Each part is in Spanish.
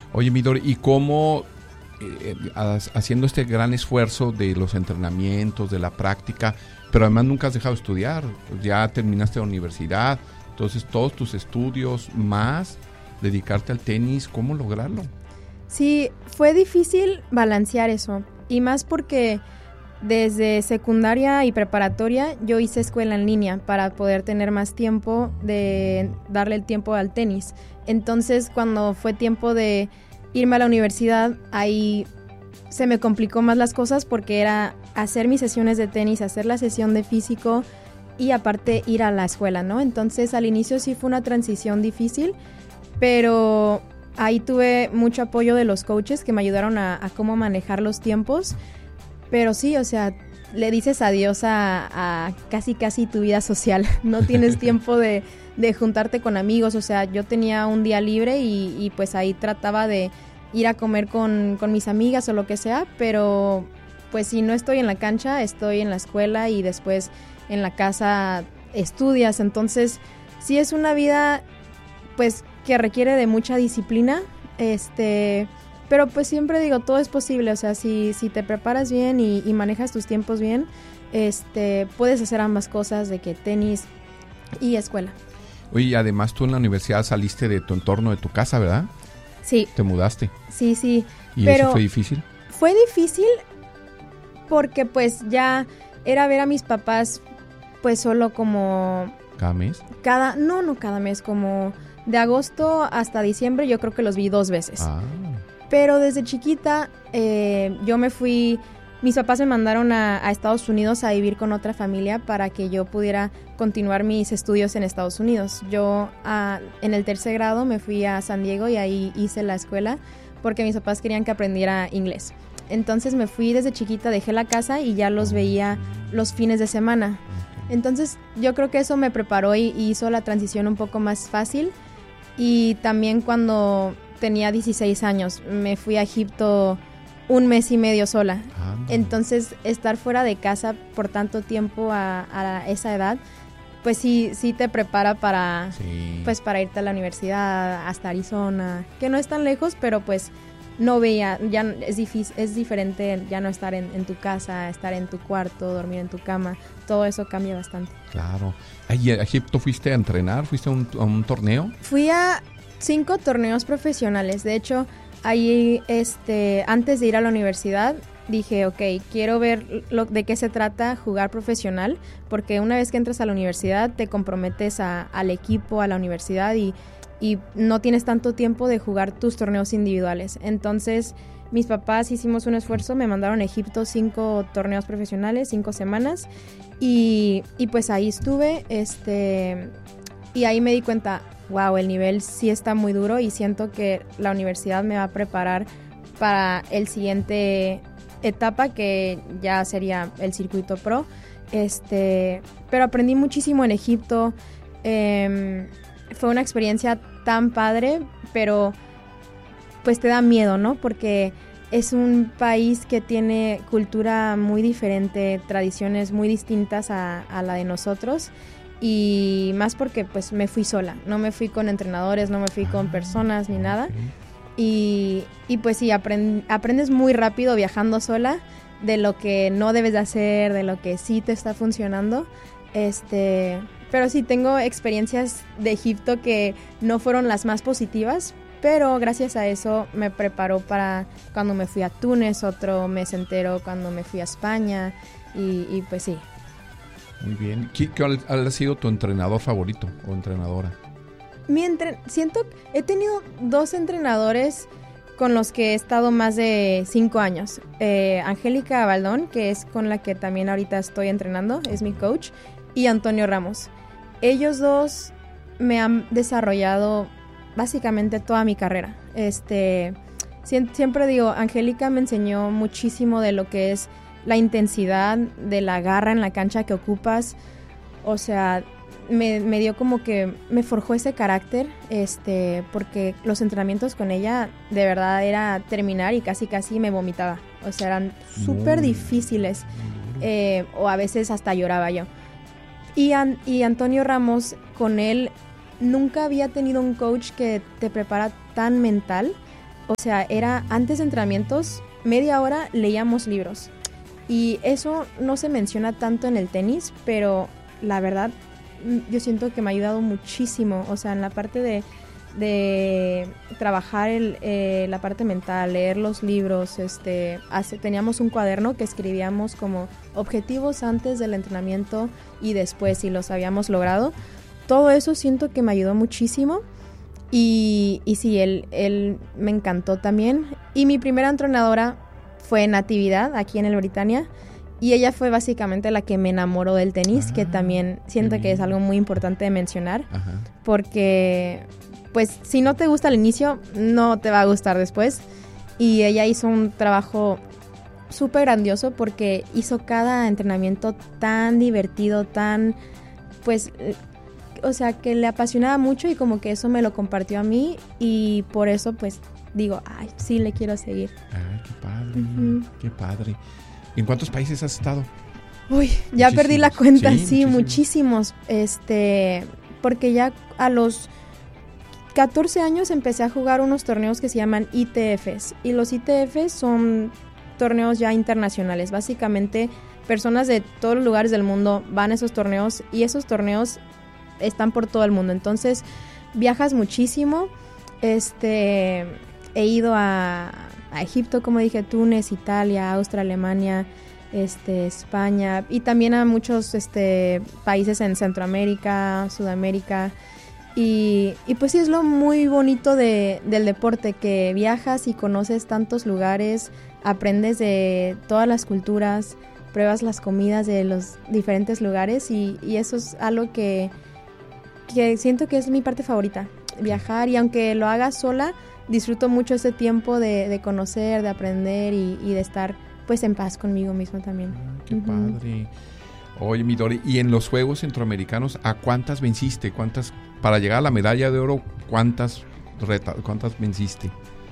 Oye, Midori, ¿y cómo, haciendo este gran esfuerzo de los entrenamientos, de la práctica, pero además nunca has dejado de estudiar, ya terminaste la universidad, entonces todos tus estudios más dedicarte al tenis, ¿cómo lograrlo? Sí, fue difícil balancear eso, y más porque desde secundaria y preparatoria yo hice escuela en línea para poder tener más tiempo de darle el tiempo al tenis. Entonces, cuando fue tiempo de irme a la universidad, ahí se me complicó más las cosas porque era hacer mis sesiones de tenis, hacer la sesión de físico y aparte ir a la escuela, ¿no? Entonces, al inicio sí fue una transición difícil, pero ahí tuve mucho apoyo de los coaches que me ayudaron a cómo manejar los tiempos. Pero sí, o sea, le dices adiós a casi tu vida social. No tienes tiempo de juntarte con amigos. O sea, yo tenía un día libre y pues ahí trataba de ir a comer con mis amigas o lo que sea. Pero pues si no estoy en la cancha, estoy en la escuela y después en la casa estudias. Entonces sí es una vida pues que requiere de mucha disciplina. Pero pues siempre digo, todo es posible, o sea, si te preparas bien y manejas tus tiempos bien, puedes hacer ambas cosas, de que tenis y escuela. Oye, además tú en la universidad saliste de tu entorno, de tu casa, ¿verdad? Sí. Te mudaste. Sí. ¿Y pero eso fue difícil? Fue difícil porque pues ya era ver a mis papás pues solo como... ¿Cada mes? No cada mes, como de agosto hasta diciembre yo creo que los vi 2 veces. Pero desde chiquita yo me fui, mis papás me mandaron a Estados Unidos a vivir con otra familia para que yo pudiera continuar mis estudios en Estados Unidos. Yo en el 3er grado me fui a San Diego y ahí hice la escuela porque mis papás querían que aprendiera inglés. Entonces me fui desde chiquita, dejé la casa y ya los veía los fines de semana. Entonces yo creo que eso me preparó y hizo la transición un poco más fácil. Y también cuando tenía 16 años, me fui a Egipto 1 mes y medio sola. Entonces, estar fuera de casa por tanto tiempo a esa edad, pues sí te prepara para, pues para irte a la universidad, hasta Arizona, que no es tan lejos, pero pues no veía, ya es diferente ya no estar en tu casa, estar en tu cuarto, dormir en tu cama, todo eso cambia bastante. Claro. ¿Y a Egipto fuiste a entrenar? ¿Fuiste a un torneo? Fui a 5 torneos profesionales. De hecho, ahí antes de ir a la universidad dije, ok, quiero ver de qué se trata jugar profesional, porque una vez que entras a la universidad te comprometes al equipo, a la universidad y no tienes tanto tiempo de jugar tus torneos individuales. Entonces mis papás hicimos un esfuerzo, me mandaron a Egipto 5 torneos profesionales, 5 semanas y pues ahí estuve y ahí me di cuenta, wow, el nivel sí está muy duro y siento que la universidad me va a preparar para el siguiente etapa, que ya sería el circuito pro. Pero aprendí muchísimo en Egipto. Fue una experiencia tan padre, pero pues te da miedo, ¿no? Porque es un país que tiene cultura muy diferente, tradiciones muy distintas a la de nosotros. Y más porque pues me fui sola, no me fui con entrenadores, no me fui con personas ni nada. Y pues sí, aprendes muy rápido viajando sola de lo que no debes de hacer, de lo que sí te está funcionando. Pero sí, tengo experiencias de Egipto que no fueron las más positivas, pero gracias a eso me preparó para cuando me fui a Túnez, otro mes entero cuando me fui a España y pues sí. Muy bien. ¿Cuál ha sido tu entrenador favorito o entrenadora? He tenido 2 entrenadores con los que he estado más de 5 años. Angélica Baldón, que es con la que también ahorita estoy entrenando, es mi coach, y Antonio Ramos. Ellos 2 me han desarrollado básicamente toda mi carrera. Siempre digo, Angélica me enseñó muchísimo de lo que es la intensidad, de la garra en la cancha que ocupas. O sea, me dio como que me forjó ese carácter, porque los entrenamientos con ella de verdad era terminar y casi me vomitaba. O sea, eran súper difíciles, o a veces hasta lloraba yo. Y Antonio Ramos, con él nunca había tenido un coach que te prepara tan mental o sea, era antes de entrenamientos, media hora leíamos libros. Y eso no se menciona tanto en el tenis, pero la verdad yo siento que me ha ayudado muchísimo, o sea, en la parte de trabajar la parte mental, leer los libros, teníamos un cuaderno que escribíamos como objetivos antes del entrenamiento y después, si los habíamos logrado. Todo eso siento que me ayudó muchísimo y sí, él me encantó también. Y mi primera entrenadora fue Natividad, aquí en el Britannia, y ella fue básicamente la que me enamoró del tenis, que también siento que es algo muy importante de mencionar, porque pues si no te gusta al inicio, no te va a gustar después. Y ella hizo un trabajo súper grandioso porque hizo cada entrenamiento tan divertido, tan, pues, o sea, que le apasionaba mucho y como que eso me lo compartió a mí y por eso, pues, digo, ay, sí, le quiero seguir. Ay, qué padre, qué padre. ¿En cuántos países has estado? Uy, ya perdí la cuenta, sí, muchísimos. Porque ya a los 14 años empecé a jugar unos torneos que se llaman ITFs. Y los ITFs son torneos ya internacionales. Básicamente, personas de todos los lugares del mundo van a esos torneos y esos torneos están por todo el mundo. Entonces, viajas muchísimo. He ido a Egipto, como dije, Túnez, Italia, Austria, Alemania, España y también a muchos países en Centroamérica, Sudamérica y pues sí es lo muy bonito del deporte, que viajas y conoces tantos lugares, aprendes de todas las culturas, pruebas las comidas de los diferentes lugares y eso es algo que siento que es mi parte favorita, viajar, y aunque lo haga sola, disfruto mucho ese tiempo de conocer, de aprender y de estar pues en paz conmigo misma también. Qué padre. Oye, mi Dori, ¿y en los Juegos Centroamericanos a cuántas venciste? ¿Cuántas, para llegar a la medalla de oro, cuántas venciste?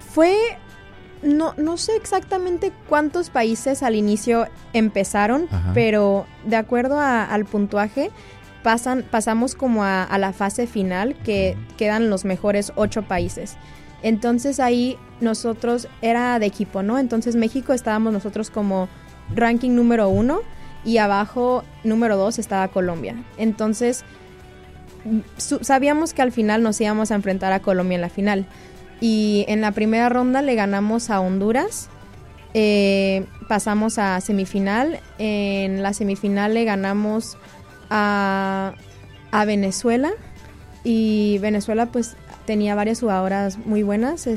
No sé exactamente cuántos países al inicio empezaron, pero de acuerdo al puntuaje, pasamos como a la fase final, que quedan los mejores 8 países. Entonces ahí nosotros era de equipo, ¿no? Entonces México estábamos nosotros como ranking número 1 y abajo número 2 estaba Colombia. Entonces sabíamos que al final nos íbamos a enfrentar a Colombia en la final. Y en la primera ronda le ganamos a Honduras, pasamos a semifinal. En la semifinal le ganamos a Venezuela y Venezuela pues tenía varias jugadoras muy buenas,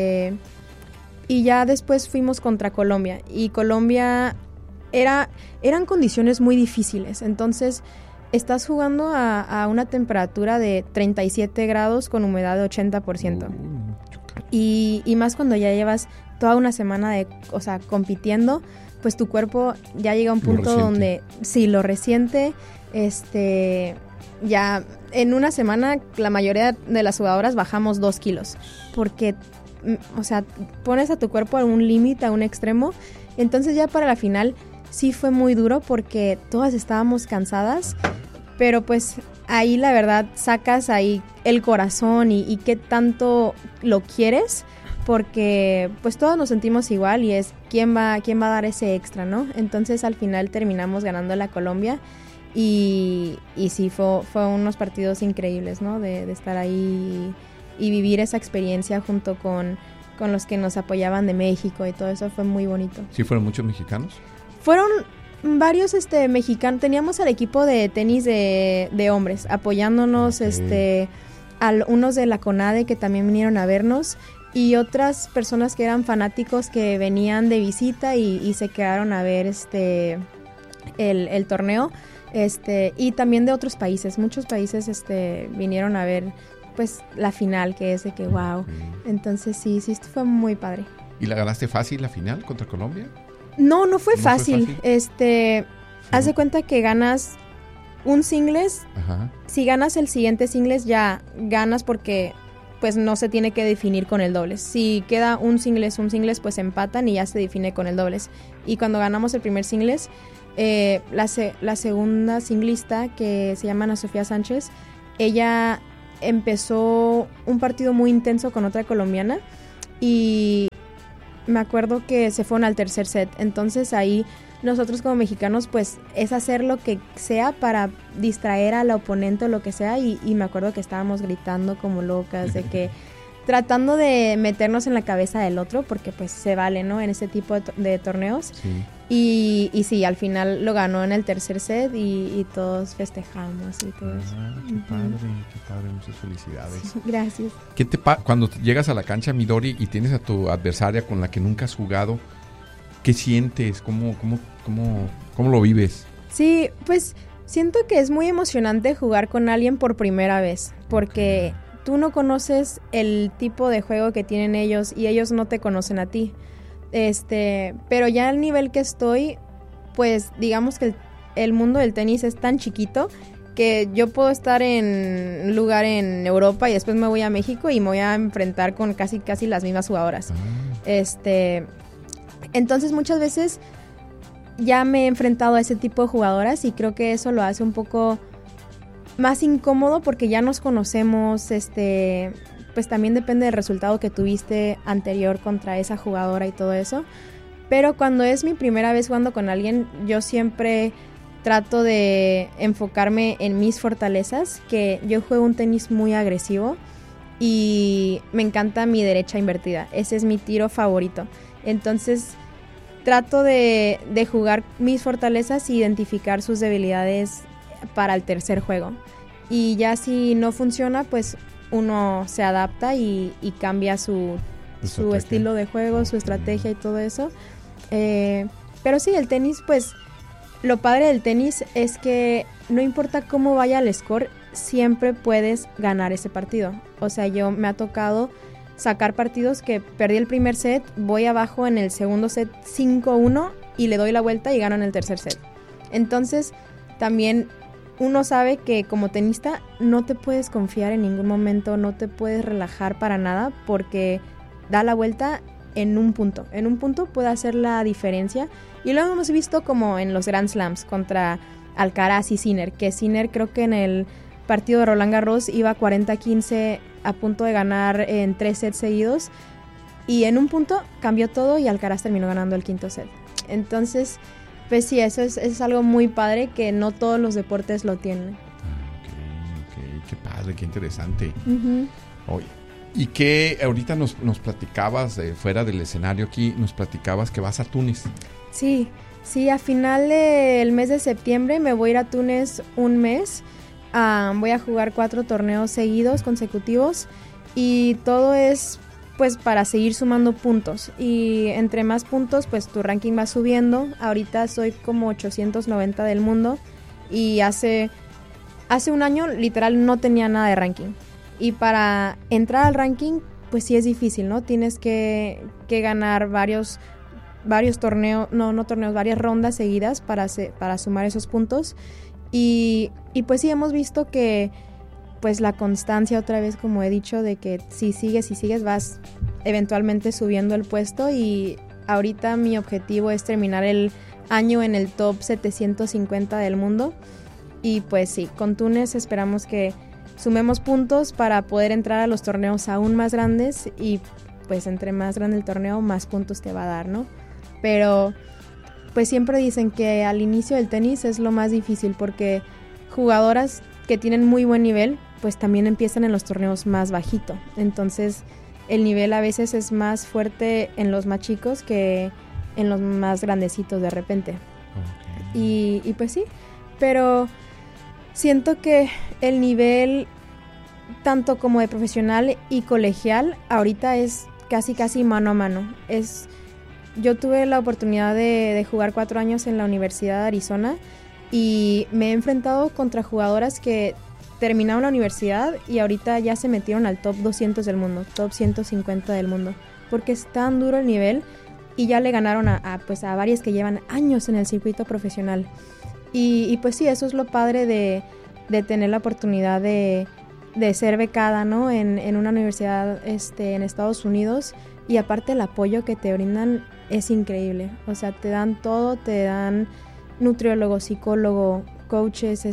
y ya después fuimos contra Colombia, y Colombia eran condiciones muy difíciles, entonces estás jugando a una temperatura de 37 grados con humedad de 80%, y más cuando ya llevas toda una semana compitiendo, pues tu cuerpo ya llega a un punto donde sí lo resiente, ya en una semana la mayoría de las jugadoras bajamos 2 kilos porque, o sea, pones a tu cuerpo a un límite, a un extremo. Entonces ya para la final sí fue muy duro porque todas estábamos cansadas, pero pues ahí la verdad sacas ahí el corazón y qué tanto lo quieres, porque pues todos nos sentimos igual y es quién va a dar ese extra, ¿no? Entonces al final terminamos ganando la Colombia. Y sí, fue unos partidos increíbles, ¿no? De estar ahí y vivir esa experiencia junto con los que nos apoyaban de México y todo eso fue muy bonito. ¿Sí fueron muchos mexicanos? Fueron varios mexicanos. Teníamos al equipo de tenis de hombres apoyándonos, unos de la CONADE que también vinieron a vernos y otras personas que eran fanáticos que venían de visita y se quedaron a ver el torneo. Y también de otros países, muchos países vinieron a ver pues la final, que es de que wow. Entonces sí, esto fue muy padre. ¿Y la ganaste fácil la final contra Colombia? No fue fácil. Haz de cuenta que ganas un singles. Si ganas el siguiente singles ya ganas porque pues no se tiene que definir con el dobles. Si queda un singles, pues empatan y ya se define con el dobles. Y cuando ganamos el primer singles, la segunda singlista, que se llama Ana Sofía Sánchez, ella empezó un partido muy intenso con otra colombiana y me acuerdo que se fueron al tercer set. Entonces ahí nosotros como mexicanos pues es hacer lo que sea para distraer al oponente o lo que sea, y me acuerdo que estábamos gritando como locas de que tratando de meternos en la cabeza del otro, porque pues se vale, ¿no? En ese tipo de torneos. Sí. Y sí, al final lo ganó en el tercer set y todos festejamos y todo eso. Qué padre, muchas felicidades. Sí, gracias. Cuando llegas a la cancha, Midori, y tienes a tu adversaria con la que nunca has jugado, ¿qué sientes? ¿Cómo lo vives? Sí, pues siento que es muy emocionante jugar con alguien por primera vez, porque tú no conoces el tipo de juego que tienen ellos y ellos no te conocen a ti. Pero ya al nivel que estoy, pues digamos que el mundo del tenis es tan chiquito que yo puedo estar en un lugar en Europa y después me voy a México y me voy a enfrentar con casi las mismas jugadoras. Entonces muchas veces ya me he enfrentado a ese tipo de jugadoras y creo que eso lo hace un poco más incómodo porque ya nos conocemos, pues también depende del resultado que tuviste anterior contra esa jugadora y todo eso. Pero cuando es mi primera vez jugando con alguien, yo siempre trato de enfocarme en mis fortalezas, que yo juego un tenis muy agresivo y me encanta mi derecha invertida. Ese es mi tiro favorito. Entonces trato de jugar mis fortalezas e identificar sus debilidades para el tercer juego. Y ya si no funciona, pues uno se adapta y cambia su estilo de juego, su estrategia y todo eso. Pero sí, el tenis, pues lo padre del tenis es que no importa cómo vaya el score, siempre puedes ganar ese partido. O sea, me ha tocado sacar partidos que perdí el primer set, voy abajo en el segundo set 5-1 y le doy la vuelta y gano en el tercer set. Entonces, también uno sabe que como tenista no te puedes confiar en ningún momento, no te puedes relajar para nada porque da la vuelta en un punto. En un punto puede hacer la diferencia y lo hemos visto como en los Grand Slams contra Alcaraz y Sinner, que Sinner creo que en el partido de Roland Garros iba 40-15 a punto de ganar en 3 sets seguidos y en un punto cambió todo y Alcaraz terminó ganando el quinto set. Entonces, pues sí, eso es algo muy padre que no todos los deportes lo tienen. Ok, qué padre, qué interesante. Uh-huh. Oye, y que ahorita nos platicabas fuera del escenario aquí, nos platicabas que vas a Túnez. Sí, a final del mes de septiembre me voy a ir a Túnez un mes. Voy a jugar 4 torneos seguidos, consecutivos, y todo es pues para seguir sumando puntos, y entre más puntos pues tu ranking va subiendo. Ahorita soy como 890 del mundo y hace un año literal no tenía nada de ranking, y para entrar al ranking pues sí es difícil, ¿no? Tienes que ganar varios torneos, varias rondas seguidas para sumar esos puntos. Y pues sí, hemos visto que pues la constancia, otra vez como he dicho, de que si sigues vas eventualmente subiendo el puesto, y ahorita mi objetivo es terminar el año en el top 750 del mundo. Y pues sí, con Túnez esperamos que sumemos puntos para poder entrar a los torneos aún más grandes, y pues entre más grande el torneo más puntos te va a dar, ¿no? Pero pues siempre dicen que al inicio del tenis es lo más difícil porque jugadoras que tienen muy buen nivel pues también empiezan en los torneos más bajito. Entonces el nivel a veces es más fuerte en los más chicos que en los más grandecitos de repente. Okay. Y pues sí, pero siento que el nivel tanto como de profesional y colegial ahorita es casi mano a mano. Yo tuve la oportunidad de jugar 4 años en la Universidad de Arizona y me he enfrentado contra jugadoras que terminaron la universidad y ahorita ya se metieron al top 200 del mundo, top 150 del mundo, porque es tan duro el nivel y ya le ganaron a varias que llevan años en el circuito profesional. Y pues sí, eso es lo padre de tener la oportunidad de ser becada, ¿no? En una universidad en Estados Unidos, y aparte el apoyo que te brindan es increíble. O sea, te dan todo, te dan nutriólogo, psicólogo, coaches,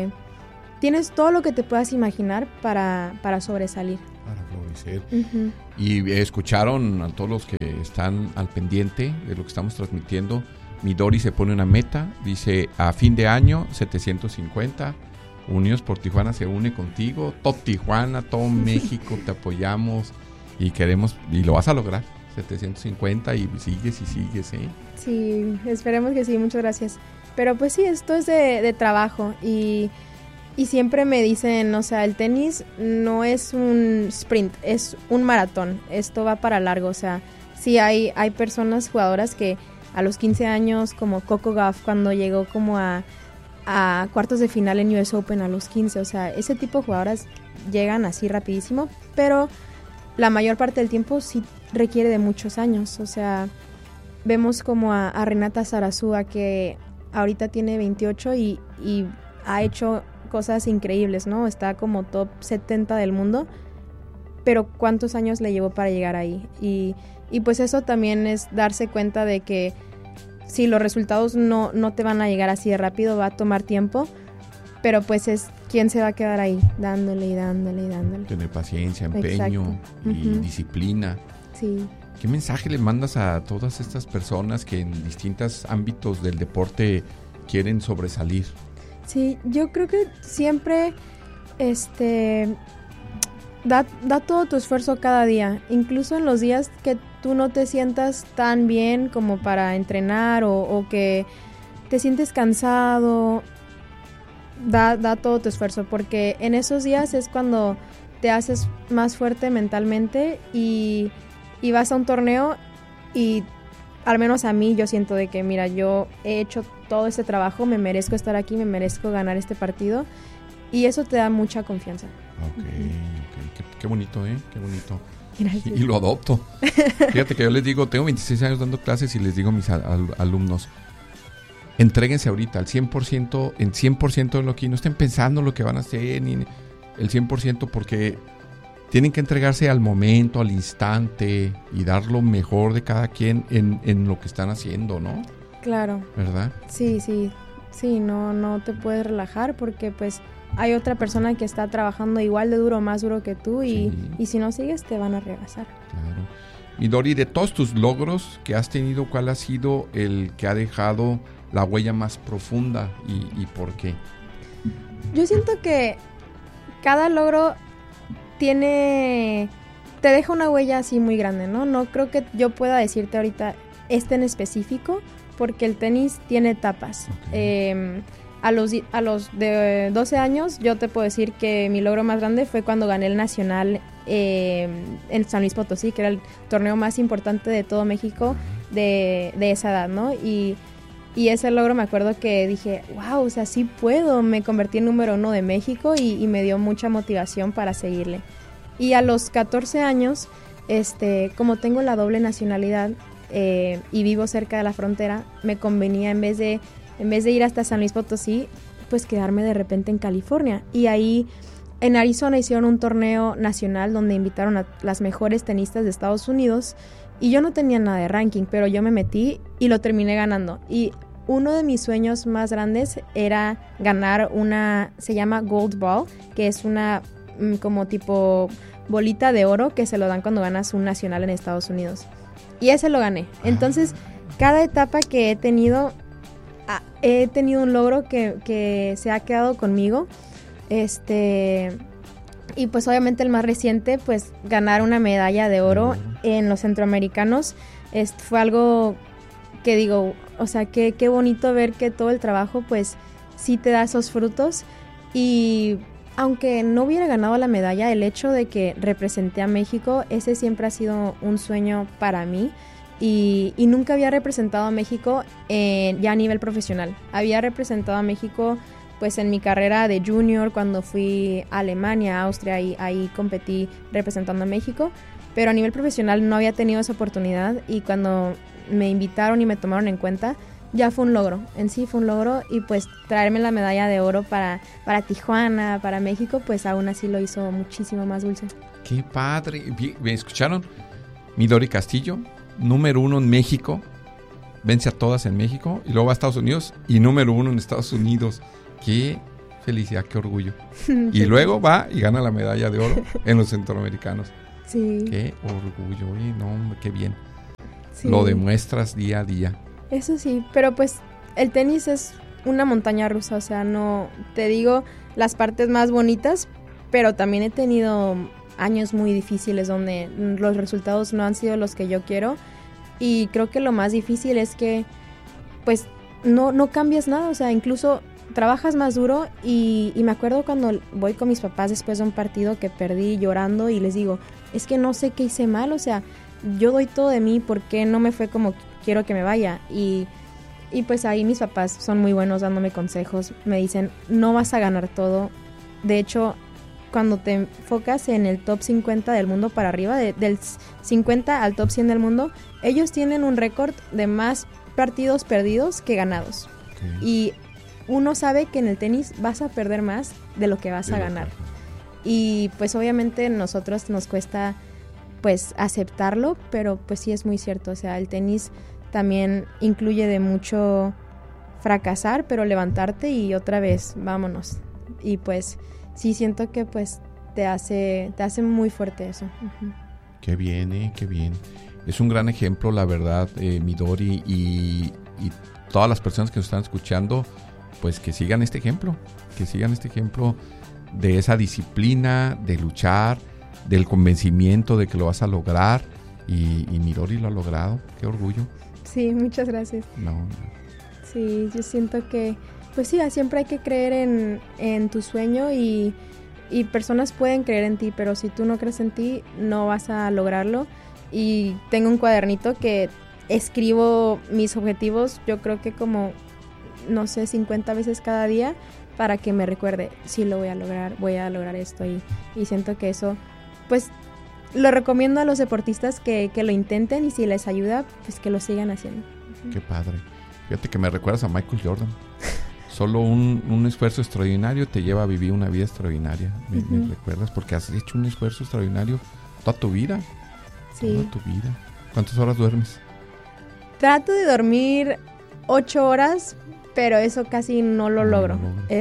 tienes todo lo que te puedas imaginar para sobresalir. Para florecer. Uh-huh. Y escucharon a todos los que están al pendiente de lo que estamos transmitiendo. Midori se pone una meta, dice a fin de año 750. Unidos por Tijuana se une contigo. Todo Tijuana, todo México, te apoyamos y queremos, y lo vas a lograr. 750 y sigues, ¿eh? Sí, esperemos que sí, muchas gracias. Pero pues sí, esto es de trabajo y siempre me dicen, o sea, el tenis no es un sprint, es un maratón. Esto va para largo, o sea, sí hay personas, jugadoras que a los 15 años, como Coco Gauff, cuando llegó como a cuartos de final en US Open a los 15, o sea, ese tipo de jugadoras llegan así rapidísimo, pero la mayor parte del tiempo sí requiere de muchos años. O sea, vemos como a Renata Zarazúa, que ahorita tiene 28 y ha hecho cosas increíbles, ¿no? Está como top 70 del mundo, pero ¿cuántos años le llevó para llegar ahí? Y pues eso también es darse cuenta de que si los resultados no te van a llegar así de rápido, va a tomar tiempo, pero pues es quién se va a quedar ahí, dándole y dándole y dándole. Tener paciencia, empeño. Exacto. Y disciplina. Sí. ¿Qué mensaje le mandas a todas estas personas que en distintos ámbitos del deporte quieren sobresalir? Sí, yo creo que siempre da todo tu esfuerzo cada día, incluso en los días que tú no te sientas tan bien como para entrenar o que te sientes cansado. Da todo tu esfuerzo, porque en esos días es cuando te haces más fuerte mentalmente y vas a un torneo y al menos a mí yo siento de que mira, yo he hecho todo este trabajo, me merezco estar aquí, me merezco ganar este partido y eso te da mucha confianza. Ok. Qué bonito, qué bonito. Gracias. Y lo adopto. Fíjate que yo les digo, tengo 26 años dando clases y les digo a mis alumnos, entréguense ahorita al 100%, en 100% de lo que no estén pensando lo que van a hacer, ni el 100%, porque tienen que entregarse al momento, al instante y dar lo mejor de cada quien en lo que están haciendo, ¿no? Claro. ¿Verdad? Sí, no te puedes relajar porque pues hay otra persona que está trabajando igual de duro, más duro que tú y si no sigues te van a rebasar. Claro. Midori, de todos tus logros que has tenido, ¿cuál ha sido el que ha dejado la huella más profunda y por qué? Yo siento que cada logro te deja una huella así muy grande, ¿no? No creo que yo pueda decirte ahorita en específico, porque el tenis tiene etapas. Okay. A los de 12 años yo te puedo decir que mi logro más grande fue cuando gané el nacional en San Luis Potosí, que era el torneo más importante de todo México de esa edad, ¿no? Y ese logro me acuerdo que dije, wow, o sea, sí puedo. Me convertí en número 1 de México y me dio mucha motivación para seguirle. Y a los 14 años, como tengo la doble nacionalidad y vivo cerca de la frontera, me convenía en vez de ir hasta San Luis Potosí, pues quedarme de repente en California. Y ahí en Arizona hicieron un torneo nacional donde invitaron a las mejores tenistas de Estados Unidos. Y yo no tenía nada de ranking, pero yo me metí y lo terminé ganando. Y uno de mis sueños más grandes era ganar se llama Gold Ball, que es una como tipo bolita de oro que se lo dan cuando ganas un nacional en Estados Unidos. Y ese lo gané. Entonces, cada etapa que he tenido un logro que se ha quedado conmigo. Y pues obviamente el más reciente, pues ganar una medalla de oro en los centroamericanos fue algo que digo, o sea, qué bonito ver que todo el trabajo pues sí te da esos frutos. Y aunque no hubiera ganado la medalla, el hecho de que representé a México, ese siempre ha sido un sueño para mí. Y nunca había representado a México ya a nivel profesional. Había representado a México pues en mi carrera de junior, cuando fui a Alemania, a Austria, y ahí competí representando a México, pero a nivel profesional no había tenido esa oportunidad, y cuando me invitaron y me tomaron en cuenta, ya fue un logro, en sí fue un logro, y pues traerme la medalla de oro para Tijuana, para México, pues aún así lo hizo muchísimo más dulce. ¡Qué padre! ¿Me escucharon? Midori Castillo, número 1 en México, vence a todas en México, y luego va a Estados Unidos, y número 1 en Estados Unidos. ¡Qué felicidad, qué orgullo! Y luego va y gana la medalla de oro en los centroamericanos. Sí. Qué orgullo, no, hombre, qué bien. Sí. Lo demuestras día a día. Eso sí, pero pues el tenis es una montaña rusa, o sea, no te digo las partes más bonitas, pero también he tenido años muy difíciles donde los resultados no han sido los que yo quiero, y creo que lo más difícil es que pues no cambias nada, o sea, incluso trabajas más duro y me acuerdo cuando voy con mis papás después de un partido que perdí llorando y les digo, es que no sé qué hice mal, o sea, yo doy todo de mí, ¿por qué no me fue como quiero que me vaya? Y pues ahí mis papás son muy buenos dándome consejos, me dicen, no vas a ganar todo, de hecho, cuando te enfocas en el top 50 del mundo para arriba, del 50 al top 100 del mundo, ellos tienen un récord de más partidos perdidos que ganados. Okay. Y uno sabe que en el tenis vas a perder más de lo que vas a ganar. Y pues obviamente nosotros nos cuesta pues aceptarlo, pero pues sí es muy cierto, o sea, el tenis también incluye de mucho fracasar, pero levantarte y otra vez, vámonos. Y pues sí siento que pues te hace muy fuerte eso. Uh-huh. Qué bien, qué bien. Es un gran ejemplo, la verdad, Midori, y todas las personas que nos están escuchando, pues que sigan este ejemplo de esa disciplina, de luchar, del convencimiento de que lo vas a lograr, y Midori lo ha logrado. Qué orgullo. Sí, muchas gracias. No. Sí, yo siento que pues sí, siempre hay que creer en tu sueño y personas pueden creer en ti, pero si tú no crees en ti, no vas a lograrlo. Y tengo un cuadernito que escribo mis objetivos, yo creo que como, no sé, 50 veces cada día, para que me recuerde, sí lo voy a lograr esto. Y siento que eso, pues, lo recomiendo a los deportistas que lo intenten, y si les ayuda, pues que lo sigan haciendo. Qué padre. Fíjate que me recuerdas a Michael Jordan. Solo un esfuerzo extraordinario te lleva a vivir una vida extraordinaria. ¿Me recuerdas? Porque has hecho un esfuerzo extraordinario toda tu vida. Sí. Toda tu vida. ¿Cuántas horas duermes? Trato de dormir 8 horas, pero eso casi no lo logro.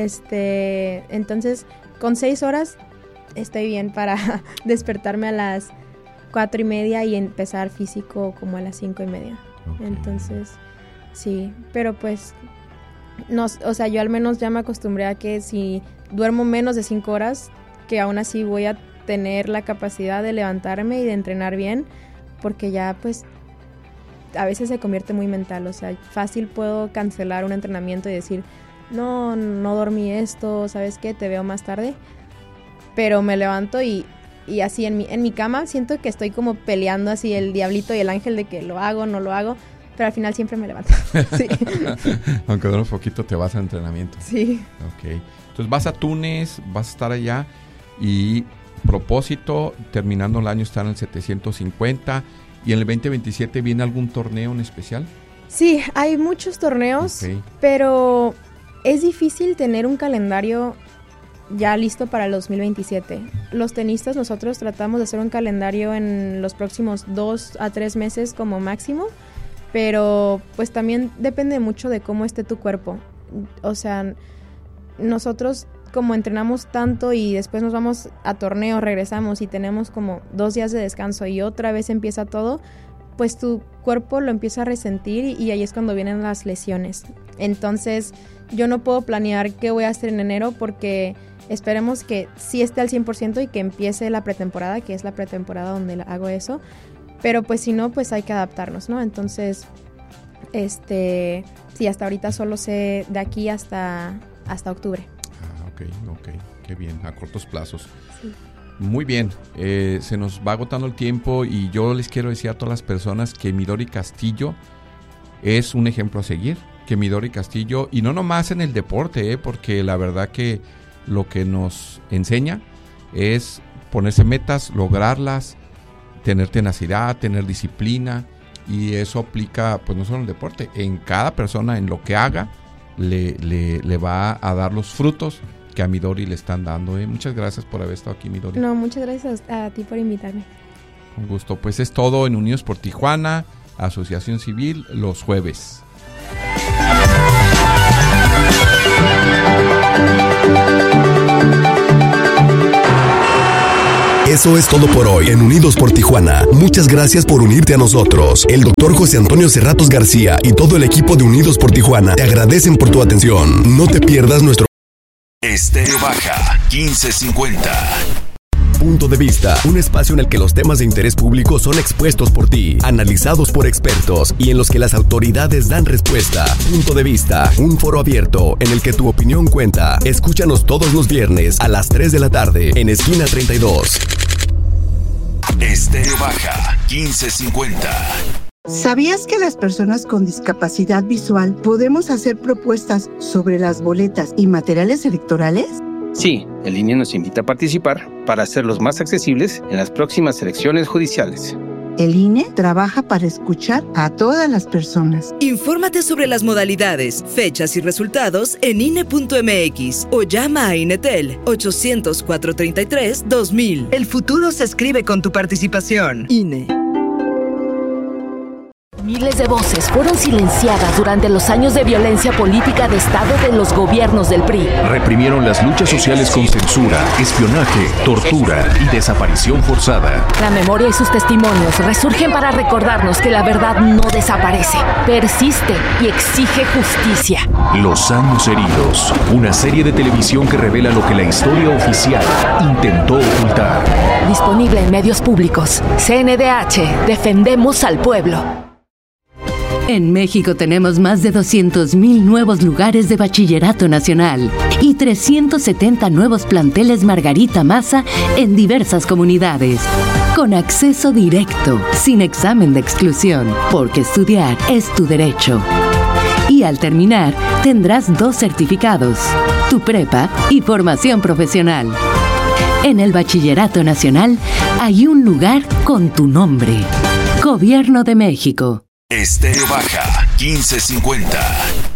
Entonces, con 6 horas estoy bien para despertarme a las 4:30 y empezar físico como a las 5:30. Okay. Entonces, sí, pero pues no, o sea, yo al menos ya me acostumbré a que si duermo menos de 5 horas, que aún así voy a tener la capacidad de levantarme y de entrenar bien, porque ya pues a veces se convierte muy mental, o sea, fácil puedo cancelar un entrenamiento y decir, no dormí esto, ¿sabes qué? Te veo más tarde, pero me levanto y así en mi cama siento que estoy como peleando así el diablito y el ángel de que lo hago, no lo hago, pero al final siempre me levanto. Sí. Aunque duermas poquito, te vas al entrenamiento. Sí. Ok. Entonces vas a Túnez, vas a estar allá, y propósito, terminando el año, estar en el 750, y en el 2027 ¿viene algún torneo en especial? Sí, hay muchos torneos, okay, pero es difícil tener un calendario ya listo para el 2027. Los tenistas, nosotros tratamos de hacer un calendario en los próximos 2 a 3 meses como máximo, pero pues también depende mucho de cómo esté tu cuerpo. O sea, nosotros como entrenamos tanto y después nos vamos a torneo, regresamos y tenemos como 2 días de descanso y otra vez empieza todo, pues tu cuerpo lo empieza a resentir y ahí es cuando vienen las lesiones. Entonces yo no puedo planear qué voy a hacer en enero, porque esperemos que sí esté al 100% y que empiece la pretemporada, que es la pretemporada donde hago eso, pero pues si no, pues hay que adaptarnos, ¿no? Entonces, sí, hasta ahorita solo sé de aquí hasta octubre. Ok, qué bien, a cortos plazos. Sí. Muy bien, se nos va agotando el tiempo y yo les quiero decir a todas las personas que Midori Castillo es un ejemplo a seguir, que Midori Castillo, y no nomás en el deporte, porque la verdad que lo que nos enseña es ponerse metas, lograrlas, tener tenacidad, tener disciplina, y eso aplica pues no solo en el deporte, en cada persona, en lo que haga, le va a dar los frutos que a Midori le están dando. Muchas gracias por haber estado aquí, Midori. No, muchas gracias a ti por invitarme. Con gusto. Pues es todo en Unidos por Tijuana, Asociación Civil, los jueves. Eso es todo por hoy en Unidos por Tijuana. Muchas gracias por unirte a nosotros. El doctor José Antonio Cerratos García y todo el equipo de Unidos por Tijuana te agradecen por tu atención. No te pierdas nuestro Estéreo Baja 1550. Punto de Vista, un espacio en el que los temas de interés público son expuestos por ti, analizados por expertos y en los que las autoridades dan respuesta. Punto de Vista, un foro abierto en el que tu opinión cuenta. Escúchanos todos los viernes a las 3 de la tarde en Esquina 32. Estéreo Baja 1550. ¿Sabías que las personas con discapacidad visual podemos hacer propuestas sobre las boletas y materiales electorales? Sí, el INE nos invita a participar para hacerlos más accesibles en las próximas elecciones judiciales. El INE trabaja para escuchar a todas las personas. Infórmate sobre las modalidades, fechas y resultados en INE.mx o llama a INETEL 800-433-2000. El futuro se escribe con tu participación. INE. Miles de voces fueron silenciadas durante los años de violencia política de Estado de los gobiernos del PRI. Reprimieron las luchas sociales con censura, espionaje, tortura y desaparición forzada. La memoria y sus testimonios resurgen para recordarnos que la verdad no desaparece, persiste y exige justicia. Los años heridos, una serie de televisión que revela lo que la historia oficial intentó ocultar. Disponible en medios públicos. CNDH, defendemos al pueblo. En México tenemos más de 200,000 nuevos lugares de bachillerato nacional y 370 nuevos planteles Margarita Maza en diversas comunidades. Con acceso directo, sin examen de exclusión, porque estudiar es tu derecho. Y al terminar, tendrás 2 certificados, tu prepa y formación profesional. En el Bachillerato Nacional hay un lugar con tu nombre. Gobierno de México. Estéreo Baja 1550.